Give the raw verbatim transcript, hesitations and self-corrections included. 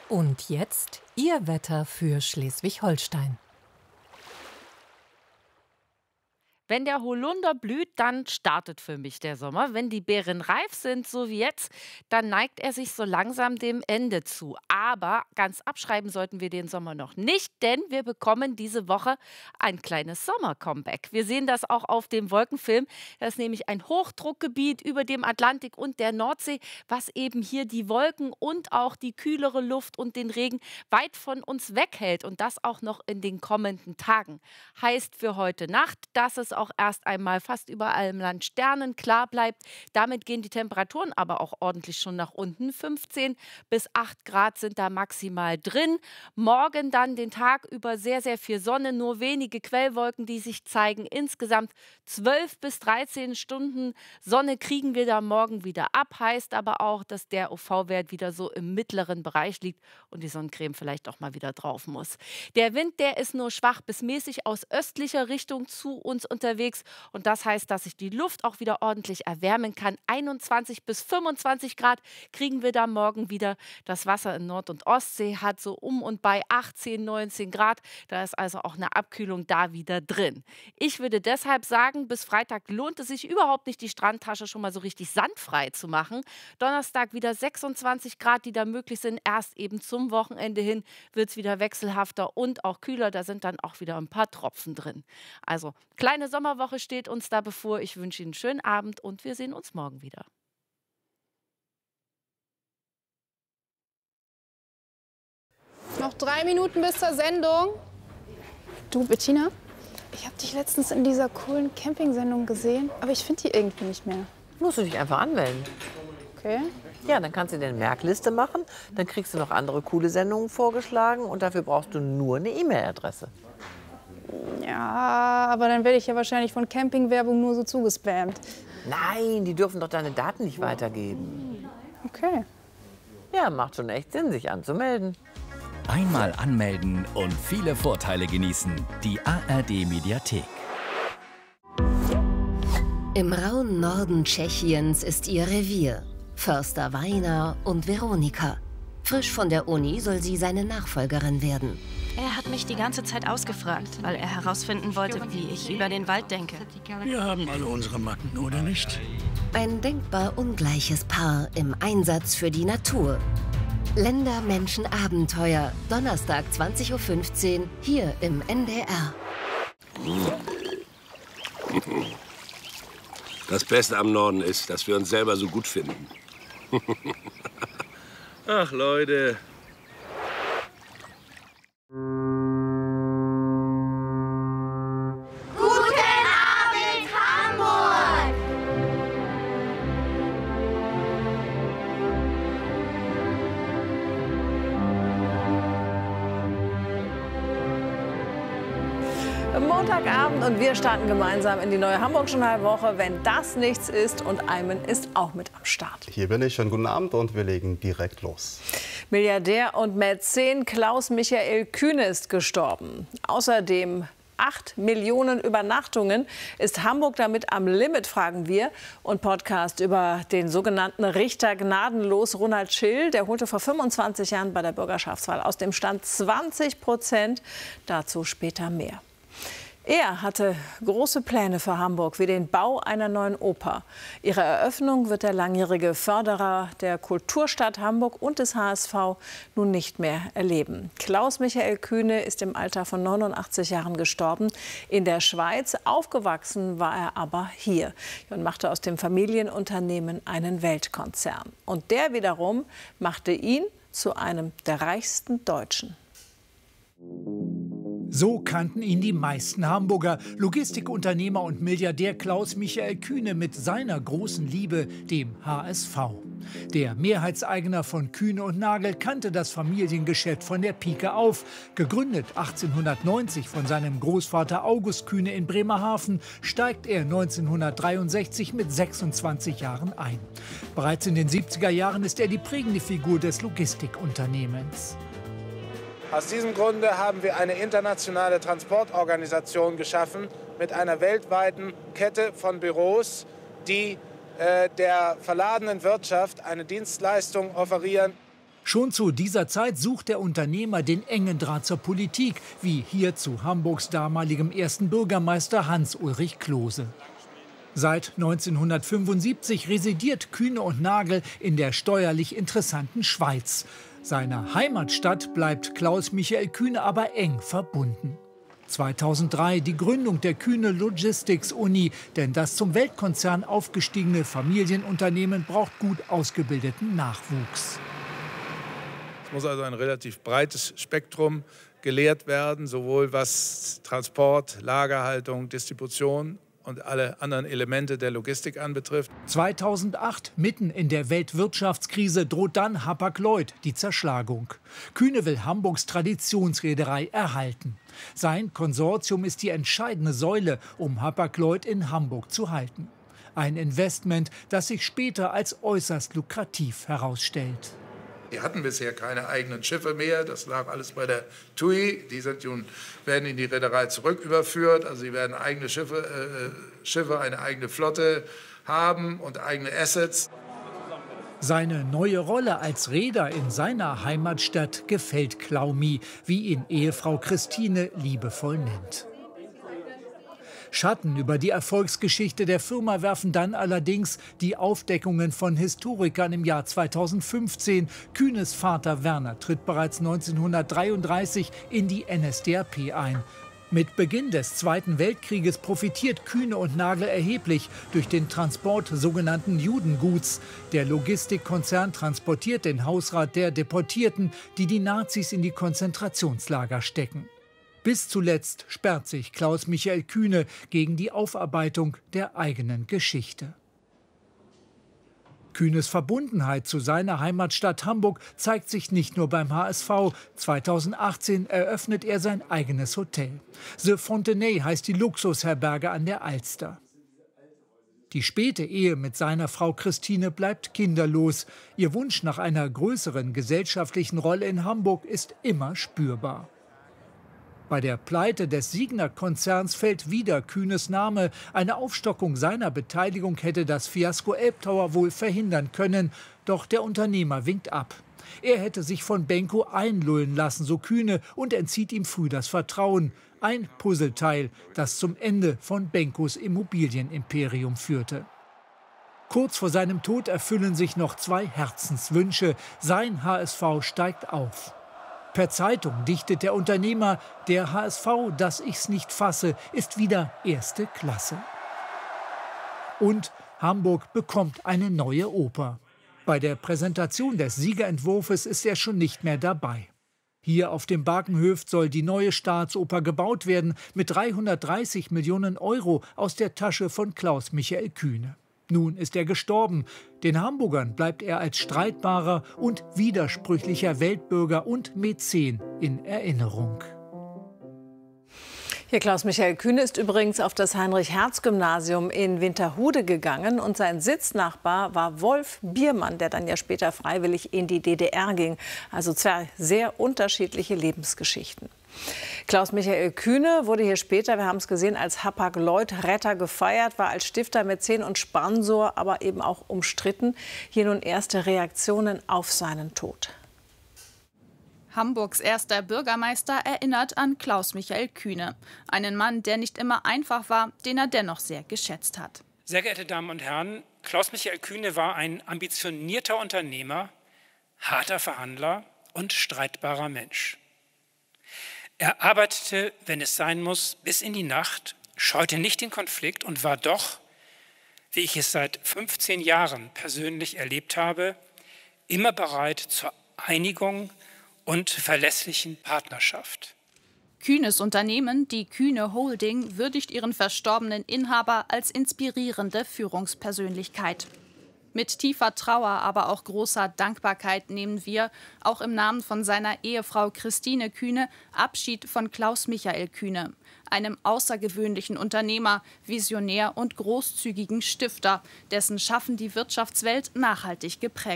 Und jetzt Ihr Wetter für Schleswig-Holstein. Wenn der Holunder blüht, dann startet für mich der Sommer. Wenn die Beeren reif sind, so wie jetzt, dann neigt er sich so langsam dem Ende zu. Aber ganz abschreiben sollten wir den Sommer noch nicht, denn wir bekommen diese Woche ein kleines Sommer-Comeback. Wir sehen das auch auf dem Wolkenfilm. Das ist nämlich ein Hochdruckgebiet über dem Atlantik und der Nordsee, was eben hier die Wolken und auch die kühlere Luft und den Regen weit von uns weghält. Und das auch noch in den kommenden Tagen. Heißt für heute Nacht, dass es auch erst einmal fast überall im Land sternenklar bleibt. Damit gehen die Temperaturen aber auch ordentlich schon nach unten. fünfzehn bis acht Grad sind da maximal drin. Morgen dann den Tag über sehr, sehr viel Sonne, nur wenige Quellwolken, die sich zeigen. Insgesamt zwölf bis dreizehn Stunden Sonne kriegen wir da morgen wieder ab. Heißt aber auch, dass der U V-Wert wieder so im mittleren Bereich liegt und die Sonnencreme vielleicht auch mal wieder drauf muss. Der Wind, der ist nur schwach bis mäßig aus östlicher Richtung zu uns unterwegs. Und das heißt, dass sich die Luft auch wieder ordentlich erwärmen kann. einundzwanzig bis fünfundzwanzig Grad kriegen wir da morgen wieder. Das Wasser in Nord- und Ostsee hat so um und bei achtzehn, neunzehn Grad. Da ist also auch eine Abkühlung da wieder drin. Ich würde deshalb sagen, bis Freitag lohnt es sich überhaupt nicht, die Strandtasche schon mal so richtig sandfrei zu machen. Donnerstag wieder sechsundzwanzig Grad, die da möglich sind. Erst eben zum Wochenende hin wird es wieder wechselhafter und auch kühler. Da sind dann auch wieder ein paar Tropfen drin. Also kleine Sommerwoche steht uns da bevor. Ich wünsche Ihnen einen schönen Abend und wir sehen uns morgen wieder. Noch drei Minuten bis zur Sendung. Du, Bettina, ich habe dich letztens in dieser coolen Camping-Sendung gesehen, aber ich finde die irgendwie nicht mehr. Musst du dich einfach anmelden. Okay. Ja, dann kannst du dir eine Merkliste machen, dann kriegst du noch andere coole Sendungen vorgeschlagen und dafür brauchst du nur eine E-Mail-Adresse. Ja, aber dann werde ich ja wahrscheinlich von Campingwerbung nur so zugespammt. Nein, die dürfen doch deine Daten nicht weitergeben. Okay. Ja, macht schon echt Sinn, sich anzumelden. Einmal anmelden und viele Vorteile genießen. Die A R D-Mediathek. Im rauen Norden Tschechiens ist ihr Revier. Förster Weiner und Veronika. Frisch von der Uni soll sie seine Nachfolgerin werden. Er hat mich die ganze Zeit ausgefragt, weil er herausfinden wollte, wie ich über den Wald denke. Wir haben alle unsere Macken, oder nicht? Ein denkbar ungleiches Paar im Einsatz für die Natur. Länder, Menschen, Abenteuer. Donnerstag zwanzig Uhr fünfzehn hier im N D R. Das Beste am Norden ist, dass wir uns selber so gut finden. Ach, Leute. Montagabend und wir starten gemeinsam in die neue Hamburg-Journal-Woche. Wenn das nichts ist und Ayman ist auch mit am Start. Hier bin ich, schönen guten Abend und wir legen direkt los. Milliardär und Mäzen Klaus-Michael Kühne ist gestorben. Außerdem acht Millionen Übernachtungen. Ist Hamburg damit am Limit, fragen wir. Und Podcast über den sogenannten Richter gnadenlos Ronald Schill. Der holte vor fünfundzwanzig Jahren bei der Bürgerschaftswahl aus dem Stand zwanzig Prozent. Dazu später mehr. Er hatte große Pläne für Hamburg, wie den Bau einer neuen Oper. Ihre Eröffnung wird der langjährige Förderer der Kulturstadt Hamburg und des H S V nun nicht mehr erleben. Klaus-Michael Kühne ist im Alter von neunundachtzig Jahren gestorben. In der Schweiz, aufgewachsen war er aber hier und machte aus dem Familienunternehmen einen Weltkonzern. Und der wiederum machte ihn zu einem der reichsten Deutschen. So kannten ihn die meisten Hamburger. Logistikunternehmer und Milliardär Klaus-Michael Kühne mit seiner großen Liebe, dem H S V. Der Mehrheitseigner von Kühne und Nagel kannte das Familiengeschäft von der Pike auf. Gegründet achtzehnhundertneunzig von seinem Großvater August Kühne in Bremerhaven, steigt er neunzehnhundertdreiundsechzig mit sechsundzwanzig Jahren ein. Bereits in den siebziger Jahren ist er die prägende Figur des Logistikunternehmens. Aus diesem Grunde haben wir eine internationale Transportorganisation geschaffen mit einer weltweiten Kette von Büros, die äh, der verladenen Wirtschaft eine Dienstleistung offerieren. Schon zu dieser Zeit sucht der Unternehmer den engen Draht zur Politik, wie hier zu Hamburgs damaligem ersten Bürgermeister Hans-Ulrich Klose. Seit neunzehnhundertfünfundsiebzig residiert Kühne und Nagel in der steuerlich interessanten Schweiz. Seiner Heimatstadt bleibt Klaus Michael Kühne aber eng verbunden. zweitausenddrei die Gründung der Kühne Logistics Uni, denn das zum Weltkonzern aufgestiegene Familienunternehmen braucht gut ausgebildeten Nachwuchs. Es muss also ein relativ breites Spektrum gelehrt werden, sowohl was Transport, Lagerhaltung, Distribution und alle anderen Elemente der Logistik anbetrifft. zweitausendacht, mitten in der Weltwirtschaftskrise, droht dann Hapag-Lloyd die Zerschlagung. Kühne will Hamburgs Traditionsreederei erhalten. Sein Konsortium ist die entscheidende Säule, um Hapag-Lloyd in Hamburg zu halten. Ein Investment, das sich später als äußerst lukrativ herausstellt. Die hatten bisher keine eigenen Schiffe mehr, das lag alles bei der T U I. Die sind nun, werden in die Reederei zurücküberführt, also sie werden eigene Schiffe, äh, Schiffe, eine eigene Flotte haben und eigene Assets. Seine neue Rolle als Reeder in seiner Heimatstadt gefällt Klaumi, wie ihn Ehefrau Christine liebevoll nennt. Schatten über die Erfolgsgeschichte der Firma werfen dann allerdings die Aufdeckungen von Historikern im Jahr zweitausendfünfzehn. Kühnes Vater Werner tritt bereits neunzehnhundertdreiunddreißig in die N S D A P ein. Mit Beginn des Zweiten Weltkrieges profitiert Kühne und Nagel erheblich durch den Transport sogenannten Judenguts. Der Logistikkonzern transportiert den Hausrat der Deportierten, die die Nazis in die Konzentrationslager stecken. Bis zuletzt sperrt sich Klaus Michael Kühne gegen die Aufarbeitung der eigenen Geschichte. Kühnes Verbundenheit zu seiner Heimatstadt Hamburg zeigt sich nicht nur beim H S V. zweitausendachtzehn eröffnet er sein eigenes Hotel. The Fontenay heißt die Luxusherberge an der Alster. Die späte Ehe mit seiner Frau Christine bleibt kinderlos. Ihr Wunsch nach einer größeren gesellschaftlichen Rolle in Hamburg ist immer spürbar. Bei der Pleite des Signa-Konzerns fällt wieder Kühnes Name. Eine Aufstockung seiner Beteiligung hätte das Fiasko Elbtower wohl verhindern können. Doch der Unternehmer winkt ab. Er hätte sich von Benko einlullen lassen, so Kühne, und entzieht ihm früh das Vertrauen. Ein Puzzleteil, das zum Ende von Benkos Immobilienimperium führte. Kurz vor seinem Tod erfüllen sich noch zwei Herzenswünsche. Sein H S V steigt auf. Per Zeitung dichtet der Unternehmer, der H S V, dass ich's nicht fasse, ist wieder erste Klasse. Und Hamburg bekommt eine neue Oper. Bei der Präsentation des Siegerentwurfs ist er schon nicht mehr dabei. Hier auf dem Barkenhöft soll die neue Staatsoper gebaut werden mit dreihundertdreißig Millionen Euro aus der Tasche von Klaus Michael Kühne. Nun ist er gestorben. Den Hamburgern bleibt er als streitbarer und widersprüchlicher Weltbürger und Mäzen in Erinnerung. Hier Klaus Michael Kühne ist übrigens auf das Heinrich-Hertz-Gymnasium in Winterhude gegangen und sein Sitznachbar war Wolf Biermann, der dann ja später freiwillig in die D D R ging. Also zwei sehr unterschiedliche Lebensgeschichten. Klaus Michael Kühne wurde hier später, wir haben es gesehen, als Hapag-Lloyd-Retter gefeiert, war als Stifter, Mäzen und Sponsor aber eben auch umstritten. Hier nun erste Reaktionen auf seinen Tod. Hamburgs erster Bürgermeister erinnert an Klaus Michael Kühne. Einen Mann, der nicht immer einfach war, den er dennoch sehr geschätzt hat. Sehr geehrte Damen und Herren, Klaus Michael Kühne war ein ambitionierter Unternehmer, harter Verhandler und streitbarer Mensch. Er arbeitete, wenn es sein muss, bis in die Nacht, scheute nicht den Konflikt und war doch, wie ich es seit fünfzehn Jahren persönlich erlebt habe, immer bereit zur Einigung und verlässlichen Partnerschaft. Kühnes Unternehmen, die Kühne Holding, würdigt ihren verstorbenen Inhaber als inspirierende Führungspersönlichkeit. Mit tiefer Trauer, aber auch großer Dankbarkeit nehmen wir, auch im Namen von seiner Ehefrau Christine Kühne, Abschied von Klaus Michael Kühne, einem außergewöhnlichen Unternehmer, Visionär und großzügigen Stifter, dessen Schaffen die Wirtschaftswelt nachhaltig geprägt